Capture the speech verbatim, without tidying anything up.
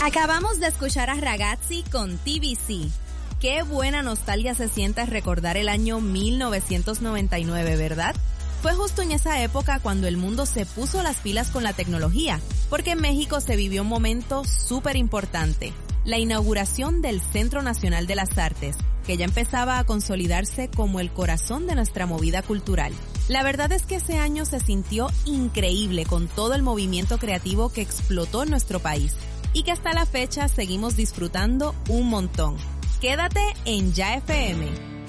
Acabamos de escuchar a Ragazzi con T V C. Qué buena nostalgia se siente recordar el año mil novecientos noventa y nueve, ¿verdad? Fue justo en esa época cuando el mundo se puso las pilas con la tecnología, porque en México se vivió un momento súper importante, la inauguración del Centro Nacional de las Artes, que ya empezaba a consolidarse como el corazón de nuestra movida cultural. La verdad es que ese año se sintió increíble con todo el movimiento creativo que explotó en nuestro país y que hasta la fecha seguimos disfrutando un montón. Quédate en Ya F M.